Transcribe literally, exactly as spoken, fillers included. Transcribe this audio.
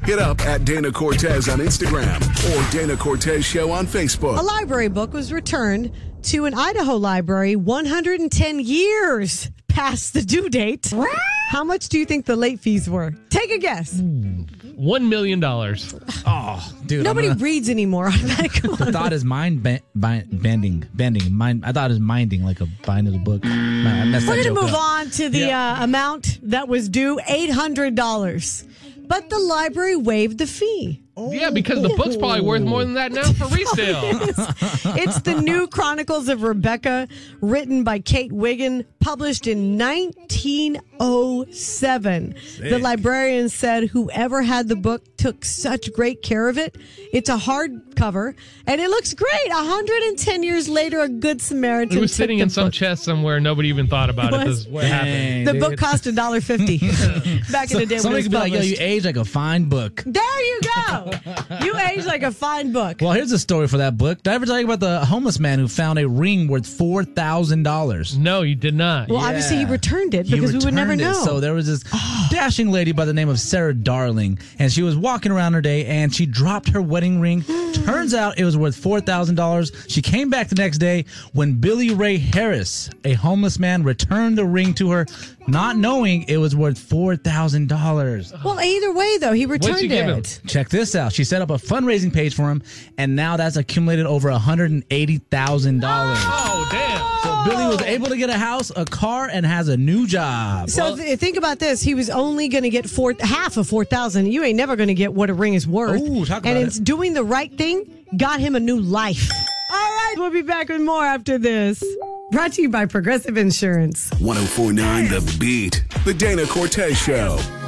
Hit up at Dana Cortez on Instagram or Dana Cortez Show on Facebook. A library book was returned to an Idaho library one hundred ten years past the due date. How much do you think the late fees were? Take a guess. One million dollars. Oh, dude. Nobody gonna, reads anymore. the thought is mind ba- bi- bending. Bending. Mind, I thought it was minding, like a bind of the book. I messed We're that going to joke move up. on to the Yeah. uh, amount that was due, eight hundred dollars. But the library waived the fee. Yeah, because the book's probably worth more than that now for resale. It's the New Chronicles of Rebecca, written by Kate Wiggin, published in nineteen oh seven. The librarian said whoever had the book took such great care of it. It's a hardcover, and it looks great. one hundred ten years later, a good Samaritan It was took sitting the in some book. chest somewhere. Nobody even thought about It it. was. This is what happened. Dang, The dude. book cost one dollar fifty back in the day when Somebody it was could be like, yo, published. you age like a fine book. There you go. You age like a fine book. Well, here's a story for that book. Did I ever tell you about the homeless man who found a ring worth four thousand dollars? No, you did not. Well, obviously he returned it because we would never know. So there was this dashing lady by the name of Sarah Darling, and she was walking around her day, and she dropped her wedding ring. Turns out it was worth four thousand dollars. She came back the next day when Billy Ray Harris, a homeless man, returned the ring to her, not knowing it was worth four thousand dollars. Well, either way, though, he returned you give him? it. Check this out. She set up a fundraising page for him, and now that's accumulated over one hundred eighty thousand dollars. Oh, damn. So Billy was able to get a house, a car, and has a new job. So th- think about this. He was only going to get four, half of four thousand. You ain't never going to get what a ring is worth. Ooh, talk and about it's it. doing the right thing got him a new life. All right, we'll be back with more after this. Brought to you by Progressive Insurance. ten forty-nine The Beat. The Dana Cortez Show.